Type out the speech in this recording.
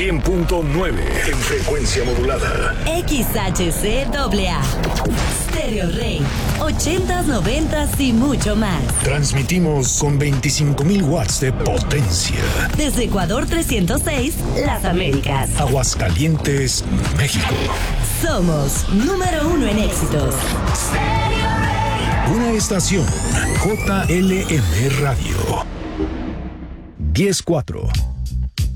100.9 en frecuencia modulada. XHCAA. Stereo Rey. 80s, 90s y mucho más. Transmitimos con 25,000 watts de potencia. Desde Ecuador 306, Las Américas. Aguascalientes, México. Somos número 1 en éxitos. Una estación JLM Radio. 10-4.